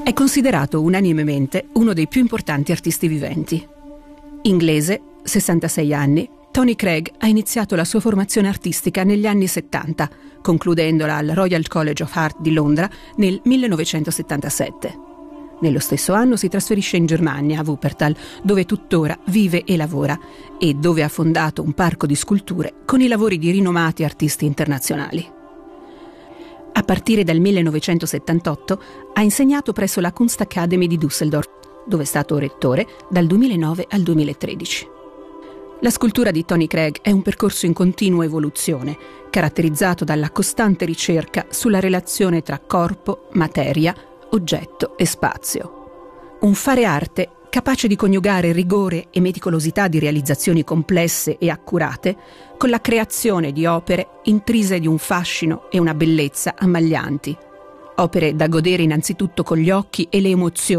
È considerato unanimemente uno dei più importanti artisti viventi. Inglese, 66 anni, Tony Craig ha iniziato la sua formazione artistica negli anni 70, concludendola al Royal College of Art di Londra nel 1977. Nello stesso anno si trasferisce in Germania, a Wuppertal, dove tuttora vive e lavora e dove ha fondato un parco di sculture con i lavori di rinomati artisti internazionali. A partire dal 1978 ha insegnato presso la Kunstacademy di Düsseldorf, dove è stato rettore dal 2009 al 2013. La scultura di Tony Craig è un percorso in continua evoluzione, caratterizzato dalla costante ricerca sulla relazione tra corpo, materia, oggetto e spazio. Un fare arte capace di coniugare rigore e meticolosità di realizzazioni complesse e accurate con la creazione di opere intrise di un fascino e una bellezza ammaglianti. Opere da godere innanzitutto con gli occhi e le emozioni